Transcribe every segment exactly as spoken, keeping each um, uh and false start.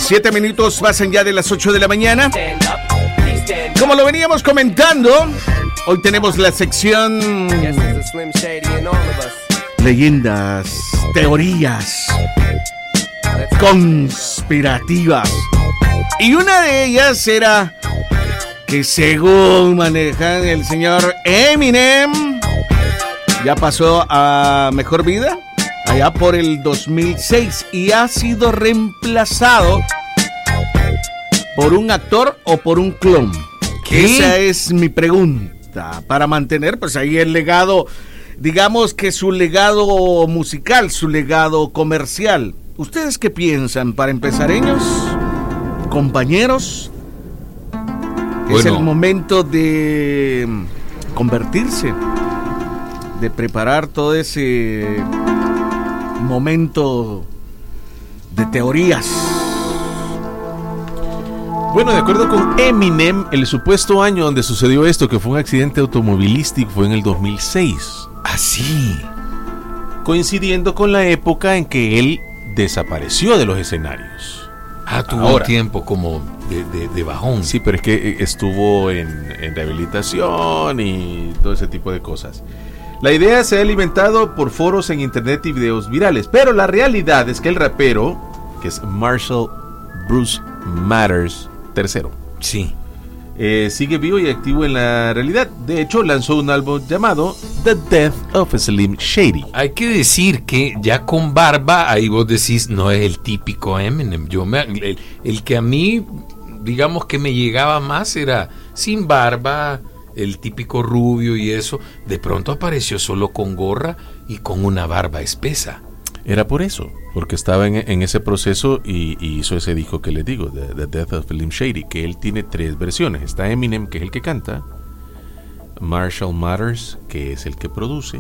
Siete minutos pasan ya de las ocho de la mañana. Como lo veníamos comentando, hoy tenemos la sección leyendas, teorías conspirativas. Y una de ellas era que según manejan el señor Eminem, ya pasó a mejor vida allá por el dos mil seis y ha sido reemplazado por un actor o por un clon. ¿Qué? Esa es mi pregunta, para mantener pues ahí el legado, digamos que su legado musical, su legado comercial. ¿Ustedes qué piensan para empezareños, compañeros? Bueno. Es el momento de convertirse, de preparar todo ese momento de teorías. Bueno, de acuerdo con Eminem, el supuesto año donde sucedió esto, que fue un accidente automovilístico, fue en el dos mil seis. Así. Coincidiendo con la época en que él desapareció de los escenarios. Ah, tuvo Ahora, un tiempo como de, de, de bajón. Sí, pero es que estuvo en, en rehabilitación y todo ese tipo de cosas. La idea se ha alimentado por foros en internet y videos virales, pero la realidad es que el rapero, que es Marshall Bruce Mathers tercero, sí, eh, sigue vivo y activo en la realidad. De hecho, lanzó un álbum llamado The Death of Slim Shady. Hay que decir que ya con barba, ahí vos decís, no es el típico Eminem. Yo me, el, el que a mí, digamos que me llegaba más era sin barba, el típico rubio y eso. De pronto apareció solo con gorra y con una barba espesa. Era por eso, porque estaba en, en ese proceso y, y hizo ese disco que les digo, The, The Death of Slim Shady, que él tiene tres versiones. Está Eminem, que es el que canta, Marshall Mathers, que es el que produce,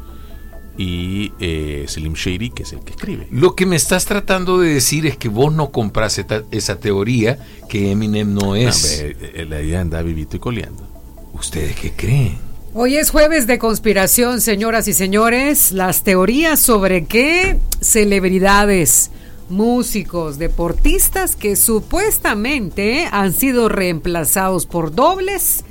y eh, Slim Shady, que es el que escribe. Lo que me estás tratando de decir es que vos no compras esta, esa teoría que Eminem no es. No, la idea anda vivito y coleando. ¿Ustedes qué creen? Hoy es jueves de conspiración, señoras y señores. Las teorías sobre qué celebridades, músicos, deportistas que supuestamente han sido reemplazados por dobles,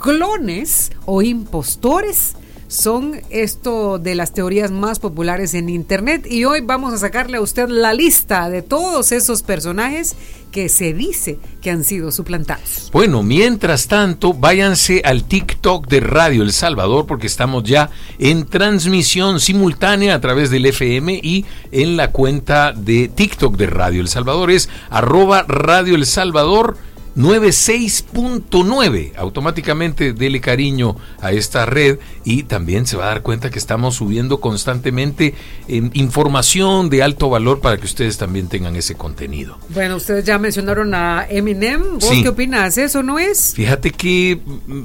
clones o impostores son esto de las teorías más populares en internet, y hoy vamos a sacarle a usted la lista de todos esos personajes que se dice que han sido suplantados. Bueno, mientras tanto, váyanse al TikTok de Radio El Salvador, porque estamos ya en transmisión simultánea a través del F M y en la cuenta de TikTok de Radio El Salvador es arroba Radio El Salvador noventa y seis punto nueve. Automáticamente dele cariño a esta red y también se va a dar cuenta que estamos subiendo constantemente eh, información de alto valor para que ustedes también tengan ese contenido. Bueno, ustedes ya mencionaron a Eminem. ¿Vos sí. qué opinas? ¿Eso no es? Fíjate que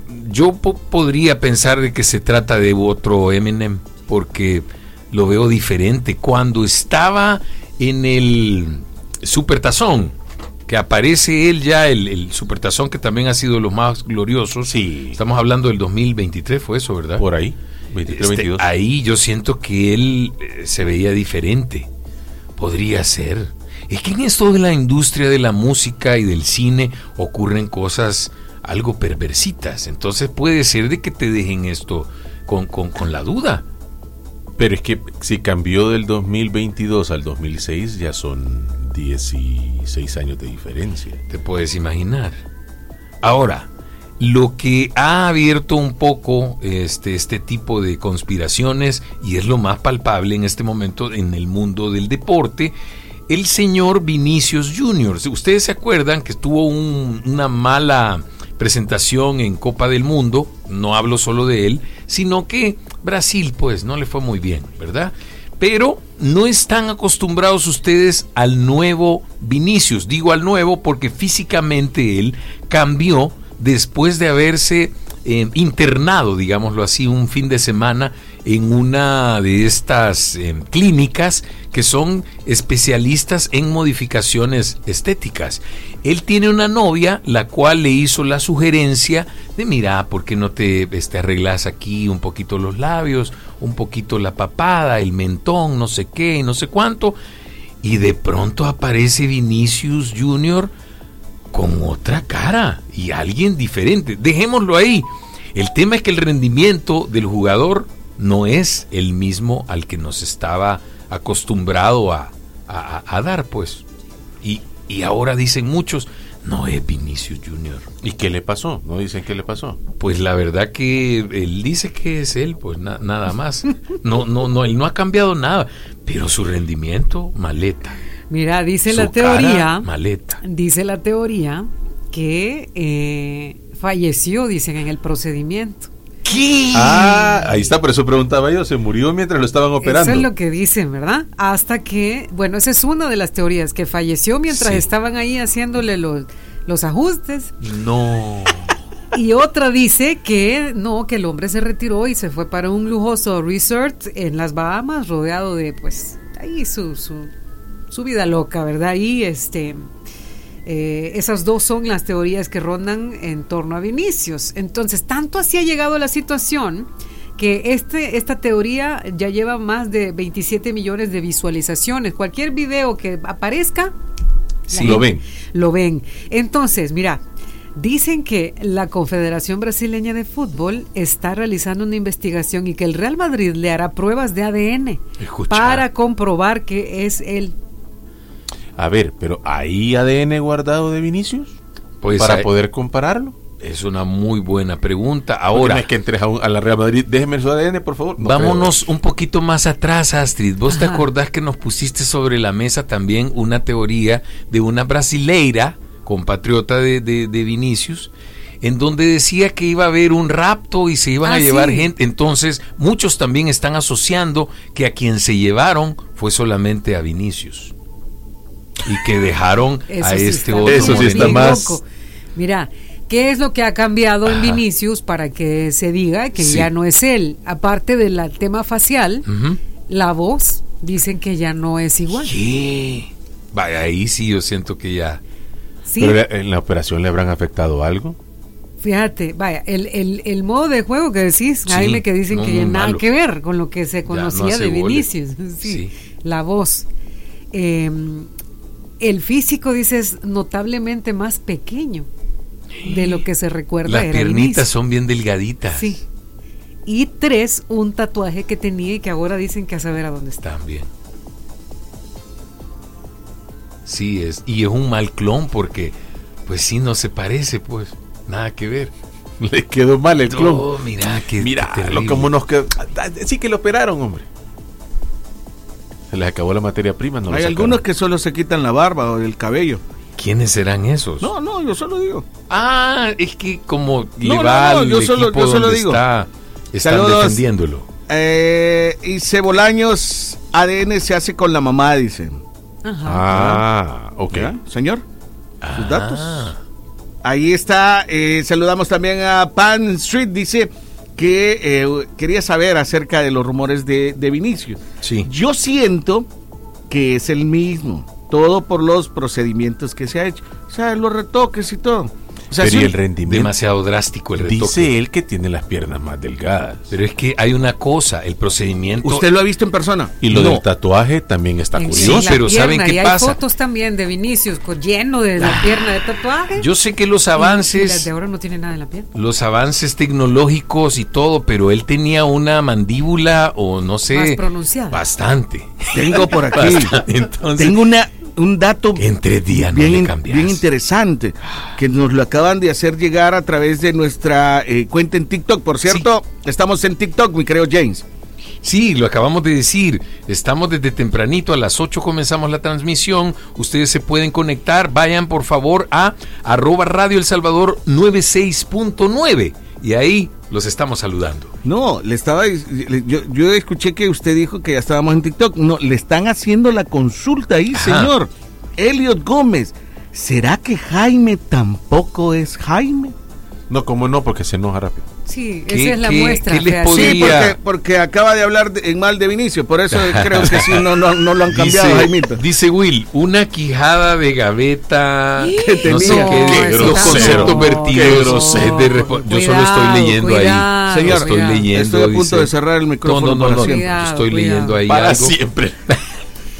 yo po- podría pensar de que se trata de otro Eminem, porque lo veo diferente. Cuando estaba en el Supertazón, que aparece él ya, el, el Supertazón, que también ha sido de los más gloriosos. Sí. Estamos hablando del dos mil veintitrés, fue eso, ¿verdad? Por ahí, veintitrés, este, veintidós. Ahí yo siento que él eh, se veía diferente. Podría ser. Es que en esto de la industria de la música y del cine ocurren cosas algo perversitas. Entonces puede ser de que te dejen esto con, con, con la duda. Pero es que si cambió del dos mil veintidós al dos mil seis, ya son dieciséis años de diferencia. Te puedes imaginar. Ahora, lo que ha abierto un poco este, este tipo de conspiraciones, y es lo más palpable en este momento en el mundo del deporte, el señor Vinicius Junior Ustedes se acuerdan que tuvo un, una mala presentación en Copa del Mundo. No hablo solo de él, sino que Brasil pues no le fue muy bien, ¿verdad? Pero no están acostumbrados ustedes al nuevo Vinicius. Digo al nuevo porque físicamente él cambió después de haberse eh, internado, digámoslo así, un fin de semana en una de estas eh, clínicas que son especialistas en modificaciones estéticas. Él tiene una novia, la cual le hizo la sugerencia de, mira, ¿por qué no te, te arreglas aquí un poquito los labios, un poquito la papada, el mentón, no sé qué, no sé cuánto? y de pronto aparece Vinicius Junior con otra cara y alguien diferente. Dejémoslo ahí. El tema es que el rendimiento del jugador no es el mismo al que nos estaba acostumbrado a, a, a dar, pues. Y, y ahora dicen muchos, no es Vinicius Junior. ¿Y qué le pasó? ¿No dicen qué le pasó? Pues la verdad que él dice que es él, pues na, nada más. No, no, no, él no ha cambiado nada, pero su rendimiento, maleta. Mira, dice Su la teoría, cara, maleta. dice la teoría que eh, falleció, dicen, en el procedimiento. ¿Qué? Ah, ahí está, por eso preguntaba yo, se murió mientras lo estaban operando. Eso es lo que dicen, ¿verdad? Hasta que, bueno, esa es una de las teorías, que falleció mientras Sí. estaban ahí haciéndole los, los ajustes. No. Y otra dice que no, que el hombre se retiró y se fue para un lujoso resort en las Bahamas, rodeado de, pues, ahí su, su, su vida loca, ¿verdad? Y este... Eh, esas dos son las teorías que rondan en torno a Vinicius. Entonces, tanto así ha llegado la situación que este, esta teoría ya lleva más de veintisiete millones de visualizaciones. Cualquier video que aparezca, Sí. Lo ven. lo ven. Entonces, mira, dicen que la Confederación Brasileña de Fútbol está realizando una investigación y que el Real Madrid le hará pruebas de A D N Escucha. para comprobar que es él. A ver, pero ¿hay A D N guardado de Vinicius? Pues para hay- poder compararlo. Es una muy buena pregunta. Ahora Ahora, no es que entres a, un- a la Real Madrid, déjeme su A D N, por favor. No vámonos un poquito más atrás, Astrid. ¿Vos te Ajá. acordás que nos pusiste sobre la mesa también una teoría de una brasileira, compatriota de, de, de Vinicius, en donde decía que iba a haber un rapto y se iban Ah, a llevar sí. gente? Entonces, muchos también están asociando que a quien se llevaron fue solamente a Vinicius. Y que dejaron Eso a sí este está otro Eso sí bien está morenito. más- loco. Mira, ¿qué es lo que ha cambiado en Ajá. Vinicius para que se diga que Sí. ya no es él? Aparte del tema facial, Ujú. la voz, dicen que ya no es igual. ¿Qué? Vaya, ahí sí yo siento que ya... Sí, Pero la- en la operación le habrán afectado algo. fíjate, vaya, el, el, el modo de juego que decís, Sí, Jaime, que dicen no, que muy ya nada malo. que ver con lo que se no conocía hace de goles. Vinicius. Sí, Sí. la voz. Eh, el físico, dices, notablemente más pequeño de lo que se recuerda. Las era piernitas Vinicius. son bien delgaditas. Sí. Y tres, un tatuaje que tenía y que ahora dicen que a saber a dónde está. También. Sí, es. Y es un mal clon porque, pues sí, no se parece, pues. Nada que ver. Le quedó mal el clon. Oh, mira, qué Mira, qué lo terrible. como nos quedó. Sí que lo operaron, hombre. Se les acabó la materia prima. No lo Hay sacaron. algunos que solo se quitan la barba o el cabello. ¿Quiénes serán esos? No, no, yo solo digo. Ah, es que como le No, no, va no, al yo solo- equipo yo solo donde digo. está, están Saludos. defendiéndolo. Eh, y Cebolaños A D N se hace con la mamá, dicen. Ajá. Ah, ok. ¿Ya, señor? Sus datos. Ah, Ahí está. eh, saludamos también a Pan Street. Dice que eh, quería saber acerca de los rumores de, de Vinicius. sí. Yo siento que es el mismo. Todo por los procedimientos que se ha hecho. O sea, los retoques y todo. O sea, Pero si y un- el rendimiento. Demasiado drástico el retoque. Dice él que tiene las piernas más delgadas. Pero es que hay una cosa, el procedimiento... ¿Usted lo ha visto en persona? Y lo No. del tatuaje también está En- curioso. en la pero ¿saben pierna, qué y pasa? hay fotos también de Vinicius con- lleno de la pierna de tatuaje. Yo sé que los Y- y las avances... de ahora no tiene nada en la pierna. Los avances tecnológicos y todo, pero él tenía una mandíbula o no sé... Más pronunciada. Bastante. Tengo por aquí. Bastante. Entonces, Tengo una, un dato en tres días no bien, le in- cambias. bien interesante que nos lo acaban de hacer llegar a través de nuestra eh, cuenta en TikTok. Por cierto, estamos en TikTok, mi creo James. Sí, lo acabamos de decir. Estamos desde tempranito, a las ocho comenzamos la transmisión. Ustedes se pueden conectar. Vayan por favor a arroba Radio El Salvador noventa y seis punto nueve. Y ahí los estamos saludando. No, le estaba le- yo, yo escuché que usted dijo que ya estábamos en TikTok. No, le están haciendo la consulta ahí, Ajá. señor. Elliot Gómez. ¿Será que Jaime tampoco es Jaime? No, como no, porque se enoja rápido. Sí, ¿Qué- esa es la qué- muestra. qué les fíjate. Sí, podría- porque, porque acaba de hablar de- en mal de Vinicio. Por eso creo que sí, no, no, no lo han cambiado, Dice, Jaimito. dice Will, una quijada de gaveta, ¿Qué no sé tenía? qué, Qué los grosero. conceptos Qué vertidos. grosero. de repo- yo solo Cuidado, estoy leyendo cuidado, ahí. Señor, estoy cuidado. leyendo. Estoy a punto dice- de cerrar el micrófono No, no, no, para no, siempre. yo estoy Cuidado, leyendo ahí Para algo. siempre.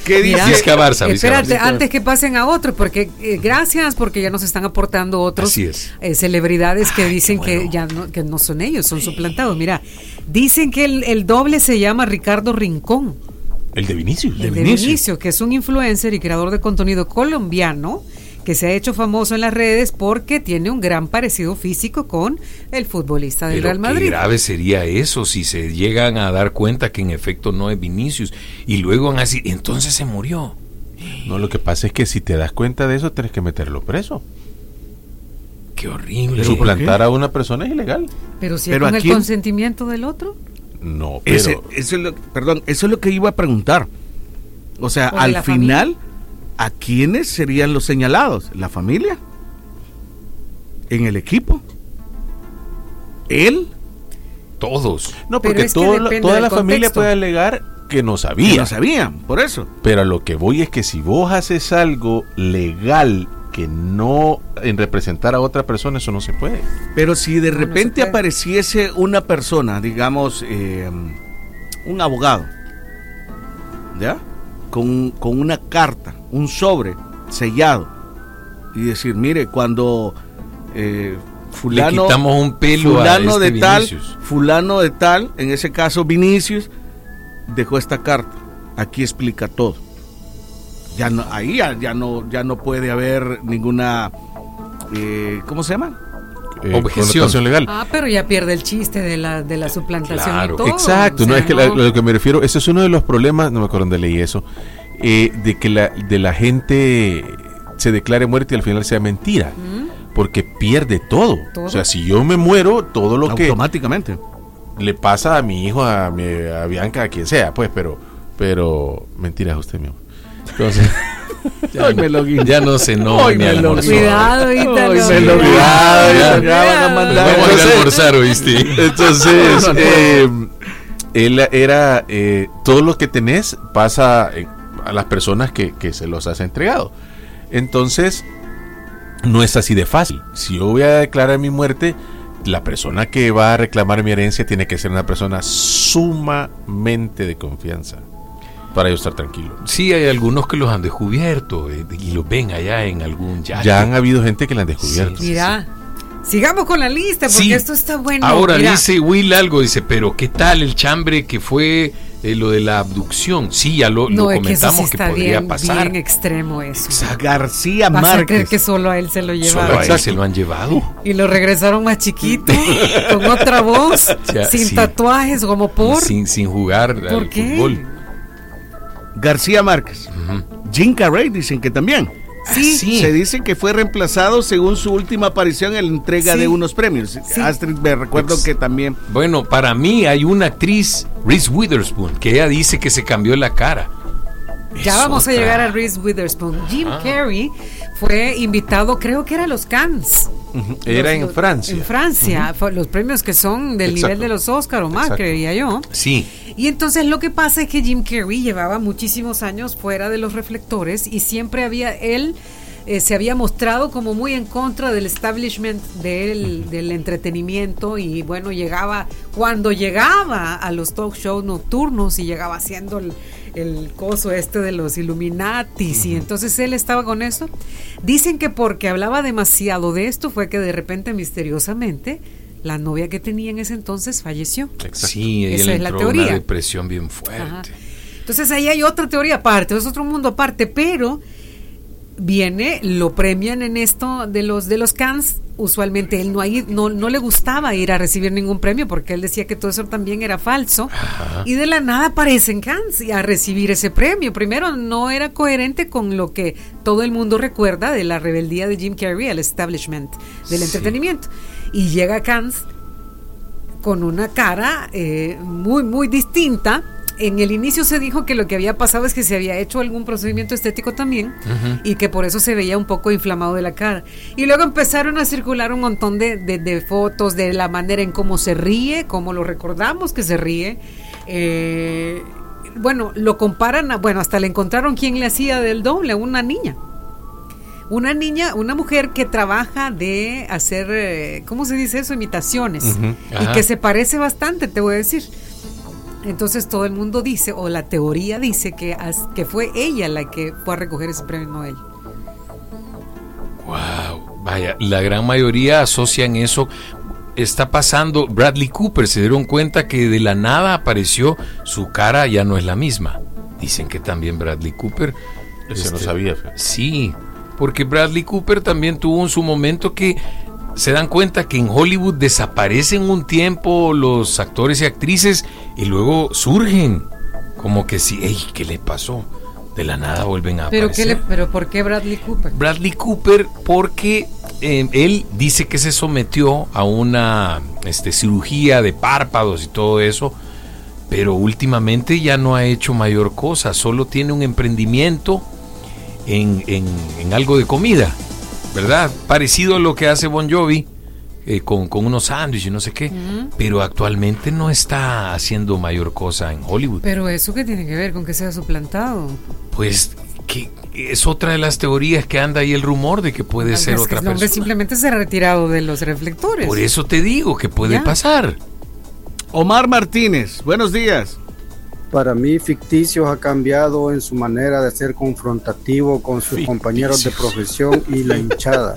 ¿Qué dice? Mira, Vizca Barça, Vizca espérate, Barça. antes que pasen a otros, porque eh, gracias, porque ya nos están aportando otros Así es. eh, celebridades que Ay, dicen qué bueno. que ya no, que no son ellos, son suplantados. Mira, dicen que el, el doble se llama Ricardo Rincón, El de Vinicius. el de Vinicio, que es un influencer y creador de contenido colombiano que se ha hecho famoso en las redes porque tiene un gran parecido físico con el futbolista del Pero Real qué Madrid. grave sería eso si se llegan a dar cuenta que en efecto no es Vinicius y luego van a decir, entonces se murió. No, lo que pasa es que si te das cuenta de eso, tienes que meterlo preso. Qué horrible. Pero Suplantar a una persona es ilegal. Pero si Pero es con ¿a el quién? consentimiento del otro. No, pero... Ese, eso es lo, perdón, eso es lo que iba a preguntar. O sea, ¿O de al la final, ¿a quiénes serían los señalados? ¿La familia? ¿En el equipo? ¿Él? Todos. No, Pero porque es que todo la- depende toda del la familia contexto. puede alegar que no Que sabía. no sabían, por eso. Pero a lo que voy es que si vos haces algo legal que no en representar a otra persona, eso no se puede. Pero si de No, no se repente puede. apareciese una persona, digamos, eh, un abogado, ¿ya? Con, con una carta, un sobre sellado, y decir, mire, cuando eh, fulano, Le quitamos un pelo fulano a este de tal, Vinicius. fulano de tal, en ese caso Vinicius, dejó esta carta, aquí explica todo. Ya no, ahí ya, ya no, ya no puede haber ninguna, eh, ¿cómo se llama? Eh, Objeción. connotación legal. Ah, pero ya pierde el chiste de la, de la suplantación Claro, y todo. Exacto, O no sea, es que la- lo que me refiero, ese es uno de los problemas, no me acuerdo dónde leí eso, eh, de que la, de la gente se declare muerta y al final sea mentira, porque pierde todo. ¿Todo? O sea, si yo me muero, todo lo que Automáticamente. le le pasa a mi hijo, a, mi, a Bianca, a quien sea, pues, pero, pero, mentiras usted, mi amor. Entonces, Ya, Hoy me lo guiño. ya no se no Hoy ni me lo almorzó. Cuidado, Ítalo. Hoy me lo Cuidado, ya, ya. ya van a mandar. Vamos a ir a Entonces- almorzar, ¿oíste? entonces, No, no, no. eh, él era, eh, todo lo que tenés pasa eh, a las personas que, que se los has entregado. Entonces, no es así de fácil. Si yo voy a declarar mi muerte, la persona que va a reclamar mi herencia tiene que ser una persona sumamente de confianza para yo estar tranquilo. Sí, hay algunos que los han descubierto eh, y los ven allá en algún yate. Ya han habido gente que la han descubierto. Sí, Mira, sigamos con la lista porque Sí. esto está bueno. Ahora Mira, dice Will algo, dice, pero ¿qué tal el chambre que fue eh, lo de la abducción? Sí, ya lo, no, lo es que eso sí comentamos que, está podría bien, pasar. bien extremo eso. Exacto. García Vas a creer Márquez. que solo a él se lo Solo llevaron. a él Exacto. se lo han llevado. Y lo regresaron más chiquito, con otra voz, Ya, sin sí. tatuajes, como por. Sin, sin jugar ¿Por al qué? fútbol. García Márquez. Jim Carrey dicen que también. Sí, Sí. Se dice que fue reemplazado según su última aparición en la entrega Sí. de unos premios. Sí. Astrid, me recuerdo Ex- que también. Bueno, para mí hay una actriz, Reese Witherspoon, que ella dice que se cambió la cara. ya Es vamos a otra. llegar a Reese Witherspoon. Jim Ah. Carrey fue invitado, creo que era a los Cannes. Era Los- en los- Francia. En Francia, fue los premios que son del Exacto. nivel de los Oscar o más, Exacto. creería yo. Sí. Y entonces lo que pasa es que Jim Carrey llevaba muchísimos años fuera de los reflectores y siempre había él eh, se había mostrado como muy en contra del establishment del, del entretenimiento y bueno, llegaba, cuando llegaba a los talk shows nocturnos y llegaba haciendo el, el coso este de los Illuminatis y entonces él estaba con eso. Dicen que porque hablaba demasiado de esto fue que de repente misteriosamente la novia que tenía en ese entonces falleció. Exacto. Sí, ella Esa le es la entró teoría. una depresión bien fuerte. Ajá. Entonces ahí hay otra teoría aparte, es otro mundo aparte, pero viene, lo premian en esto de los de los Cannes. Usualmente él no, hay, no, no le gustaba ir a recibir ningún premio porque él decía que todo eso también era falso. Ajá. Y de la nada aparece en Cannes y a recibir ese premio. Primero, no era coherente con lo que todo el mundo recuerda de la rebeldía de Jim Carrey al establishment del Sí. entretenimiento. Y llega a Cannes con una cara eh, muy, muy distinta. En el inicio se dijo que lo que había pasado es que se había hecho algún procedimiento estético también Ujú. y que por eso se veía un poco inflamado de la cara. Y luego empezaron a circular un montón de, de, de fotos de la manera en cómo se ríe, cómo lo recordamos que se ríe. Eh, bueno, lo comparan, a, bueno, hasta le encontraron quien le hacía del doble, una niña. Una niña, una mujer que trabaja de hacer, eh, ¿cómo se dice eso? Imitaciones. Ujú. Y Ajá. que se parece bastante, te voy a decir. Entonces todo el mundo dice, o la teoría dice, que, as, que fue ella la que fue a recoger ese premio Nobel. Wow, vaya, la gran mayoría asocian eso. Está pasando, Bradley Cooper, se dieron cuenta que de la nada apareció, su cara ya no es la misma. Dicen que también Bradley Cooper... Ese este, no sabía. Fe. Sí, porque Bradley Cooper también tuvo en su momento que se dan cuenta que en Hollywood desaparecen un tiempo los actores y actrices y luego surgen. Como que sí, ey, ¿qué le pasó? De la nada vuelven a ¿Pero aparecer. qué le, pero ¿por qué Bradley Cooper? Bradley Cooper porque eh, él dice que se sometió a una este, cirugía de párpados y todo eso, pero últimamente ya no ha hecho mayor cosa, solo tiene un emprendimiento en, en, en algo de comida, ¿verdad? Parecido a lo que hace Bon Jovi, eh, con, con unos sándwiches y no sé qué, uh-huh. pero actualmente no está haciendo mayor cosa en Hollywood. ¿Pero eso qué tiene que ver con que sea suplantado? Pues que es otra de las teorías que anda ahí el rumor de que puede no, ser es otra que el hombre persona. Simplemente se ha retirado de los reflectores. Por eso te digo que puede ¿Ya? pasar. Omar Martínez, buenos días. Para mí, Ficticios ha cambiado en su manera de ser confrontativo con sus Ficticios. compañeros de profesión y la hinchada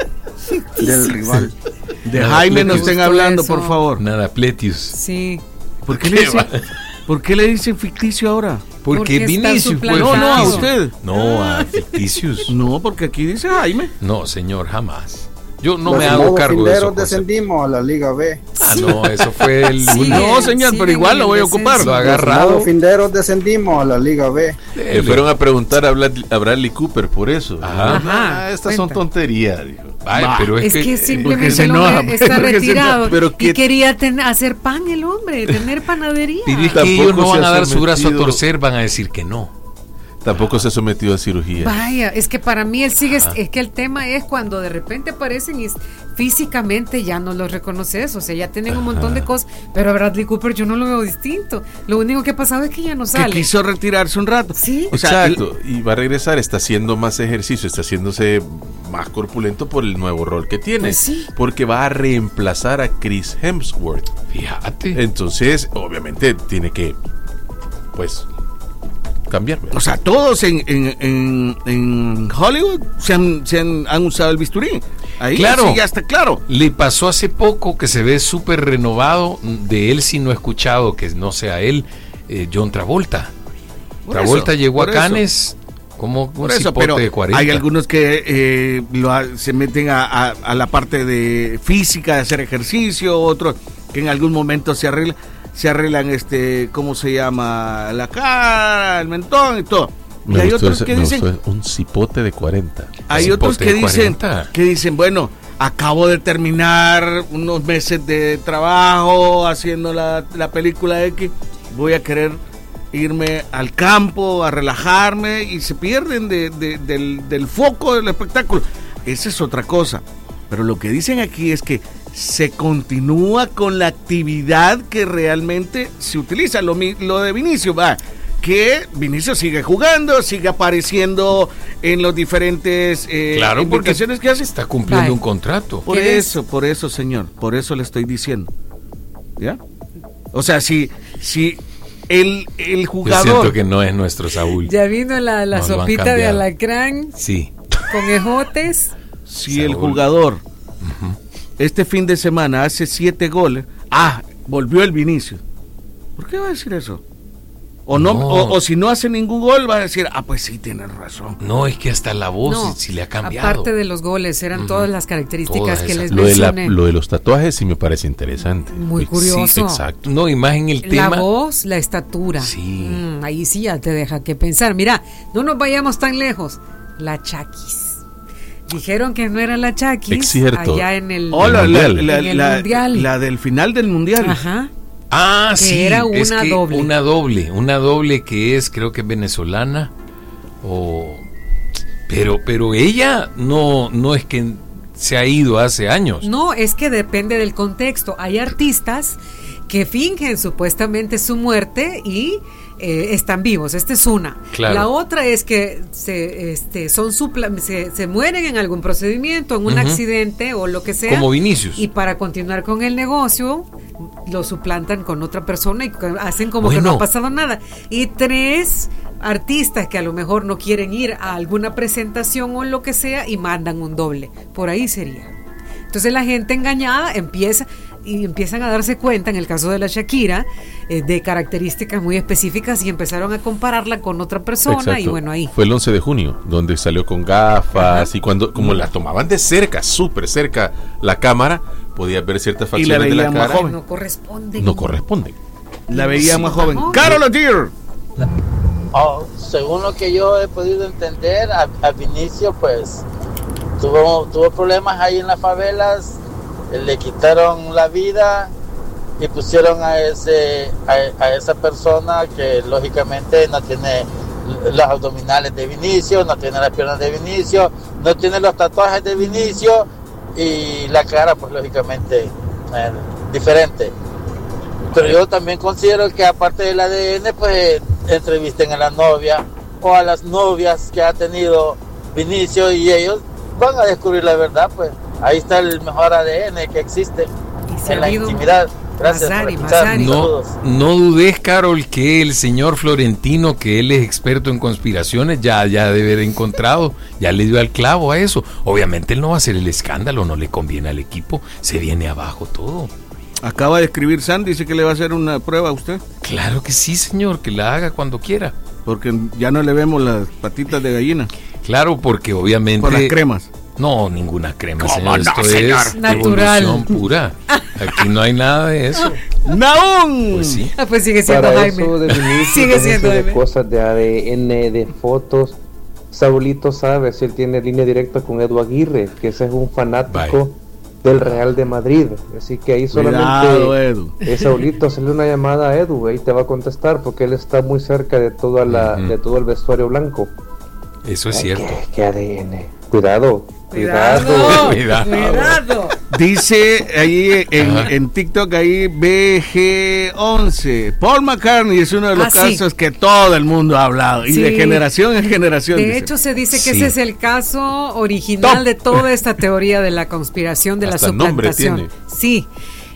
del rival. De Nada Jaime no estén hablando, eso. por favor. Nada, Pletius. Sí. ¿Por qué, le dicen, ¿Por qué le dicen ficticio ahora? Porque, porque Vinicius. Pues, no, no, a usted. No, a Ficticius. No, porque aquí dice Jaime. No, señor, jamás. Yo no Los me hago cargo de eso. Descendimos a la Liga B. Ah, no, eso fue el... Sí, no, señor, sí, pero igual lo voy a ocupar. Lo agarrado. Los finderos descendimos a la Liga B. Le fueron a preguntar a, Brad, a Bradley Cooper por eso. Ajá. Ajá. Ah, estas Cuenta. son tonterías, dijo. Ay, pero es, es que, que simplemente se enoja, está retirado pero y quería ten, hacer pan el hombre, tener panadería. Pero es que ellos no van a dar su brazo a torcer, van a decir que no. Tampoco se ha sometido a cirugía. Vaya, es que para mí él sigue, Ajá. es que el tema es cuando de repente aparecen y físicamente ya no los reconoces, o sea, ya tienen Ajá. un montón de cosas, pero a Bradley Cooper yo no lo veo distinto. Lo único que ha pasado es que ya no sale. Que quiso retirarse un rato. Sí. O sea, Exacto, él, y va a regresar, está haciendo más ejercicio, está haciéndose más corpulento por el nuevo rol que tiene. Pues sí. Porque va a reemplazar a Chris Hemsworth. Fíjate. Entonces, obviamente, tiene que, pues... cambiar. O sea, todos en, en, en, en Hollywood se, han, se han, han usado el bisturí. Ahí claro, sí ya está claro. Le pasó hace poco que se ve súper renovado. De él sí no he escuchado que no sea él, eh, John Travolta. Por Travolta eso, llegó a Cannes como un eso, cipote pero de cuarenta. Hay algunos que eh, lo, se meten a, a, a la parte de física, de hacer ejercicio, otros que en algún momento se arreglan. Se arreglan, este, ¿cómo se llama? La cara, el mentón y todo. Me y hay gustó otros ese, que me dicen... gustó un cipote de cuarenta. Hay cipote otros que dicen, cuarenta. que dicen, bueno, acabo de terminar unos meses de trabajo haciendo la, la película X, voy a querer irme al campo, a relajarme, y se pierden de, de, del, del foco del espectáculo. Esa es otra cosa. Pero lo que dicen aquí es que se continúa con la actividad que realmente se utiliza. Lo, lo de Vinicius, va, que Vinicius sigue jugando, sigue apareciendo en los diferentes eh, claro, invitaciones que hace. Está cumpliendo Bye. un contrato. Por eso, por eso, señor, por eso le estoy diciendo. ¿Ya? O sea, si, si el, el jugador... Yo siento que no es nuestro Saúl. Ya vino la, la sopita de alacrán. Sí. Con ejotes. Si Saúl. el jugador... Uh-huh. Este fin de semana hace siete goles. Ah, volvió el Vinicius. ¿Por qué va a decir eso? O no, no. O, o si no hace ningún gol, va a decir, ah, pues sí, tienes razón. No, es que hasta la voz no, sí le ha cambiado. Aparte de los goles, eran uh-huh. todas las características todas que les lo mencioné. De la, lo de los tatuajes sí me parece interesante. Muy curioso. Sí, exacto. No, y más en el la tema. La voz, la estatura. Sí. Mm, ahí sí ya te deja que pensar. Mira, no nos vayamos tan lejos. La Chaquis. Dijeron que no era la Chaquis allá en el, oh, la, la, la, en el la, mundial. La del final del mundial. Ajá. Ah, que sí. Era una es que doble. Una doble. Una doble que es, creo que es venezolana. O. Pero, pero ella no, no es que se ha ido hace años. No, es que depende del contexto. Hay artistas que fingen supuestamente su muerte y eh, están vivos. Esta es una. Claro. La otra es que se, este, son supla- se, se mueren en algún procedimiento, en un uh-huh. accidente o lo que sea. Como Vinicius. Y para continuar con el negocio, lo suplantan con otra persona y hacen como Bueno. que no ha pasado nada. Y tres artistas que a lo mejor no quieren ir a alguna presentación o lo que sea y mandan un doble. Por ahí sería. Entonces la gente engañada empieza y empiezan a darse cuenta, en el caso de la Shakira, eh, de características muy específicas y empezaron a compararla con otra persona. Exacto. Y bueno, ahí. Fue el once de junio, donde salió con gafas. Ajá. Y cuando, como la tomaban de cerca, súper cerca la cámara, podías ver ciertas facciones de la cara. No corresponden. No corresponden. La veía Sí, más joven. no. ¡Carol Atier! Oh, según lo que yo he podido entender, a, a Vinicio pues tuvo, tuvo problemas ahí en las favelas, le quitaron la vida y pusieron a ese a, a esa persona que lógicamente no tiene los abdominales de Vinicio, no tiene las piernas de Vinicio, no tiene los tatuajes de Vinicio y la cara pues lógicamente eh, diferente. Pero yo también considero que aparte del A D N pues entrevisten a la novia o a las novias que ha tenido Vinicio y ellos van a descubrir la verdad. Pues ahí está el mejor A D N que existe Y en la servido intimidad. Gracias Mazari, por escuchar. Mazari. No, Saludos. no dudes, Carol, que el señor Florentino, que él es experto en conspiraciones, ya, ya debe haber encontrado, ya le dio al clavo a eso. Obviamente él no va a hacer el escándalo, no le conviene al equipo, se viene abajo todo. Acaba de escribir Sandy, dice que le va a hacer una prueba a usted, Claro que sí, señor, que la haga cuando quiera. porque ya no le vemos las patitas de gallina Claro, porque obviamente... por las cremas. No, ninguna crema, ¿Cómo señor. no, Esto señor? es Natural. evolución pura. Aquí no hay nada de eso. ¡Naún! Pues sí. Ah, pues sigue siendo Para Jaime. eso de Vinicius, Sigue déjense siendo de Jaime. cosas de A D N, de fotos. Saulito sabe si él tiene línea directa con Edu Aguirre, que ese es un fanático Bye. del Real de Madrid. Así que ahí Cuidado, solamente Edu. eh, Saulito, hacerle una llamada a Edu, ahí te va a contestar porque él está muy cerca de toda la, Ujú. de todo el vestuario blanco. Eso es Ay, cierto. ¿Qué, qué A D N? Cuidado, Cuidado, cuidado. Cuidado. cuidado. Dice ahí en, Ajá. en TikTok, ahí B G once. Paul McCartney es uno de los Ah, sí. casos que todo el mundo ha hablado. Y Sí. de generación en generación. De dice. hecho, se dice que Sí. ese es el caso original Top. de toda esta teoría de la conspiración, de Hasta la nombre suplantación. tiene. Sí.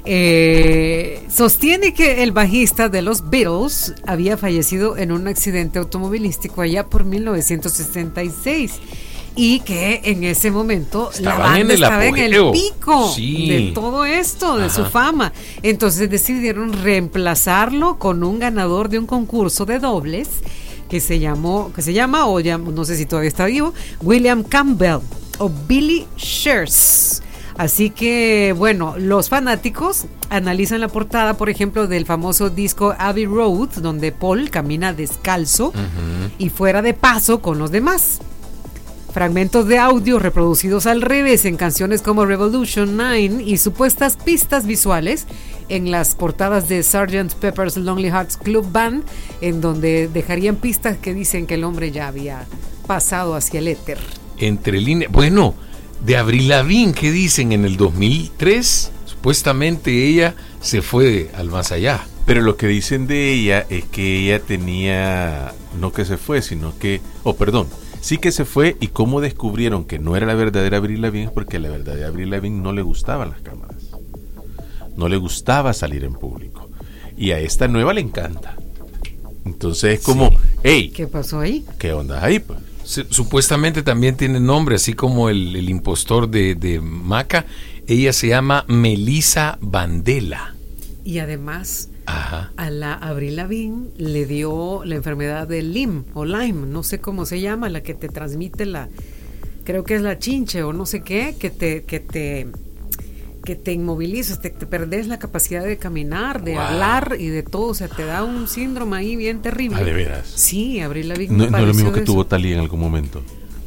Eh, sostiene que el bajista de los Beatles había fallecido en un accidente automovilístico allá por mil novecientos sesenta y seis y que en ese momento la Estaban en banda el estaba en el apogeo. pico Sí. de todo esto, de su Ajá. fama. Entonces decidieron reemplazarlo con un ganador de un concurso de dobles que se llamó, que se llama, o ya no sé si todavía está vivo, William Campbell o Billy Shears. Así que, bueno, los fanáticos analizan la portada, por ejemplo, del famoso disco Abbey Road, donde Paul camina descalzo Ujú. y fuera de paso con los demás. Fragmentos de audio reproducidos al revés en canciones como Revolution nueve y supuestas pistas visuales en las portadas de sergeant Pepper's Lonely Hearts Club Band, en donde dejarían pistas que dicen que el hombre ya había pasado hacia el éter. Entre líneas. Bueno, de Avril Lavigne, ¿qué dicen? En el dos mil tres, supuestamente ella se fue al más allá. Pero lo que dicen de ella es que ella tenía, no que se fue, sino que, oh perdón, sí que se fue. Y cómo descubrieron que no era la verdadera Avril Lavigne, es porque a la verdadera Avril Lavigne no le gustaban las cámaras, no le gustaba salir en público, y a esta nueva le encanta. Entonces es como, hey, ¿Qué pasó ahí? ¿qué onda ahí pues? Se- supuestamente también tiene nombre, así como el, el impostor de, de Maca. Ella se llama Melissa Vandela. Y además Ajá. a la Avril Lavigne le dio la enfermedad de Lyme o Lyme, no sé cómo se llama, la que te transmite la, creo que es la chinche o no sé qué, que te que te que te inmovilizas, te, te perdés la capacidad de caminar, de Wow. hablar y de todo, o sea, te da un síndrome ahí bien terrible. Ah, ¿de veras? Sí, Avril Lavigne No, no es lo padeció mismo que de eso. tuvo Talía en algún momento.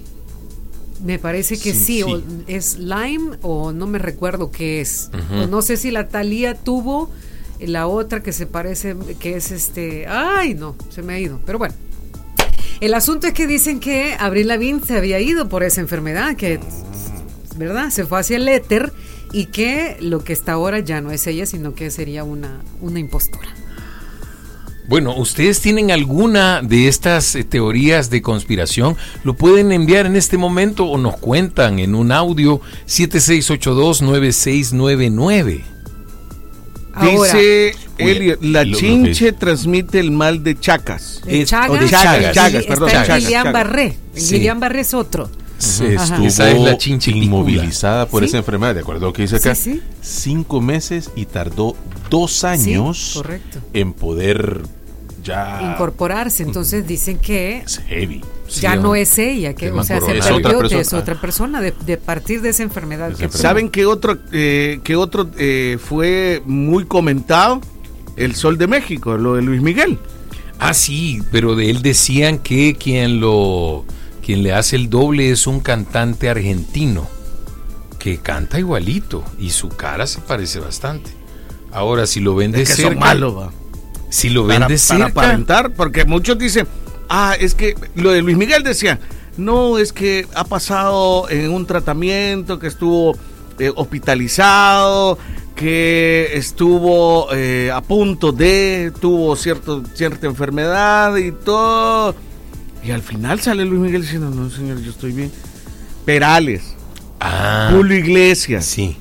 Me parece que Sí, sí, sí. o es Lyme o no me recuerdo qué es. Ujú. O no sé si la Thalía tuvo la otra que se parece, que es este, ay no, se me ha ido, pero bueno. El asunto es que dicen que Avril Lavigne se había ido por esa enfermedad, que, ¿verdad? Se fue hacia el éter y que lo que está ahora ya no es ella, sino que sería una, una impostora. Bueno, ¿ustedes tienen alguna de estas eh, teorías de conspiración? Lo pueden enviar en este momento o nos cuentan en un audio siete seis ocho dos nueve seis nueve nueve. Dice Uy, Elliot, la lo- chinche lo transmite el mal de Chacas. De Es- Chagas, o de Chagas. Chagas, y perdón, está el Chagas, Guillain Chagas. Barré. El Sí. Guillain Barré es otro. Se Ajá. estuvo Esa es la chinche inmovilizada por ¿Sí? esa enfermedad, de acuerdo a lo que dice acá. Sí, sí. Cinco meses y tardó dos años Sí, correcto. en poder ya... Incorporarse. Entonces dicen que Es heavy. ya Sí, no o- es ella, que es o más sea, se corona. Es otra perdió, persona. es otra persona de, de partir de esa enfermedad. Esa que enfermedad. ¿Saben qué otro, eh, qué otro eh, fue muy comentado? El Sol de México, lo de Luis Miguel. Ah, sí, pero de él decían que quien lo quien le hace el doble es un cantante argentino que canta igualito y su cara se parece bastante. Ahora, si lo ven de Es que cerca, son malos, va. si lo ven Para, de para cerca, aparentar, porque muchos dicen, ah, es que lo de Luis Miguel decía, no, es que ha pasado en un tratamiento, que estuvo eh, hospitalizado, que estuvo eh, a punto de, tuvo cierto, cierta enfermedad y todo. Y al final sale Luis Miguel diciendo, no, señor, yo estoy bien. Perales, ah, Julio Iglesias, sí,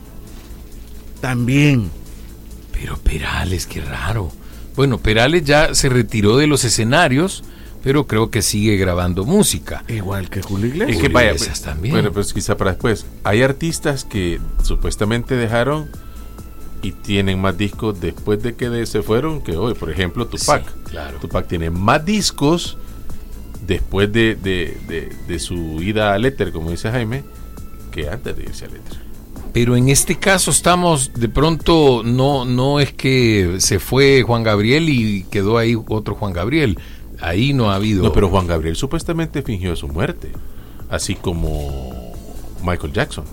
también. pero Perales, qué raro. Bueno, Perales ya se retiró de los escenarios, pero creo que sigue grabando música. Igual que Julio Iglesias. Es que Julio vaya, Iglesias pues, también. bueno, pues quizá para después. Hay artistas que supuestamente dejaron y tienen más discos después de que de- se fueron que hoy. Por ejemplo, Tupac. Sí, claro. Tupac tiene más discos después de, de, de, de su ida al éter, como dice Jaime, que antes de irse al éter. Pero en este caso estamos, de pronto, no, no es que se fue Juan Gabriel y quedó ahí otro Juan Gabriel. Ahí no ha habido. No, pero Juan Gabriel supuestamente fingió su muerte, así como Michael Jackson.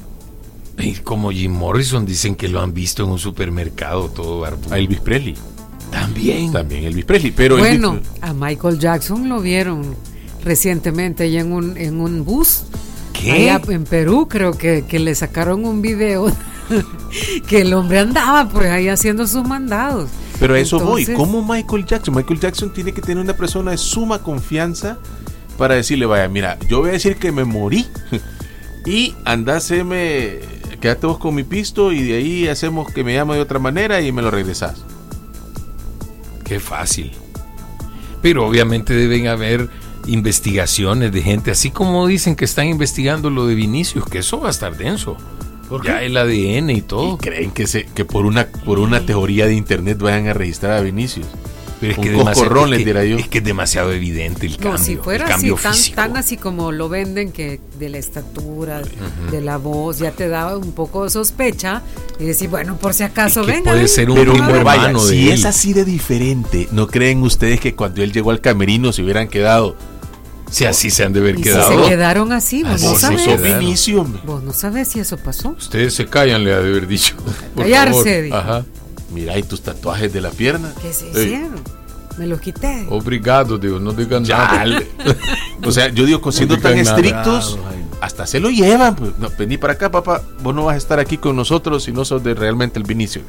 Y como Jim Morrison dicen que lo han visto en un supermercado todo barbudo. A Elvis Presley. También. También Elvis Presley. Pero Bueno, Elvis- a Michael Jackson lo vieron recientemente ahí en un, en un bus. ¿Qué? Allá en Perú creo que, que le sacaron un video que el hombre andaba pues ahí haciendo sus mandados. Pero a eso Entonces, voy. ¿Cómo Michael Jackson? Michael Jackson tiene que tener una persona de suma confianza para decirle, vaya, mira, yo voy a decir que me morí y andáseme, quédate vos con mi pisto y de ahí hacemos que me llame de otra manera y me lo regresás. Qué fácil. Pero obviamente deben haber investigaciones de gente, así como dicen que están investigando lo de Vinicius, que eso va a estar denso. Ya el A D N y todo. Y creen que se que por una por una teoría de internet vayan a registrar a Vinicius. Pero es Un que, demasiado, coscorrón, es, le diera que, yo. es que es demasiado evidente el cambio. no, si fuera el así, cambio tan, físico. tan así como lo venden, que de la estatura, de la voz, ya te da un poco de sospecha y decir, bueno, por si acaso, Es que venga. puede ven, ser un Pero primo vamos a ver. vaya, hermano de si él. es así de diferente, ¿no creen ustedes que cuando él llegó al camerino se hubieran quedado? Si así se han de haber Y si quedado. se quedaron así, vos Así no Vos se no sabes. sos quedaron. Vinicius, hombre. Vos no sabes si eso pasó. Ustedes se callan, le ha de haber dicho. Por Callarse, favor. dijo. Ajá. Mira, y tus tatuajes de la pierna. ¿Qué se Ey, hicieron? Me los quité. Obrigado, Dios, no digan Ya, nada. le- o sea, yo digo, siendo No tan digan nada. estrictos, hasta se lo llevan. Pues. No, vení para acá, papá. Vos no vas a estar aquí con nosotros si no sos de realmente el Vinicius.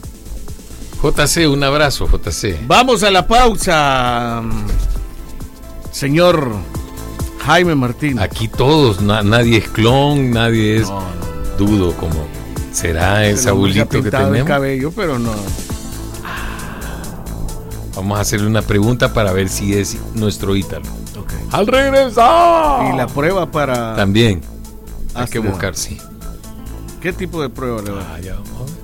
J C, un abrazo, J C. Vamos a la pausa, señor Jaime Martín. Aquí todos, na- nadie es clon, nadie es No, dudo como será el El hombre se ha sabulito que pintado el tenemos. cabello, pero no. Vamos a hacerle una pregunta para ver si es nuestro Ítalo. Ok. Al regresar. Y la prueba para También hay Hasta- que buscar, sí. ¿qué tipo de prueba le va? Ah, ya vamos a ver.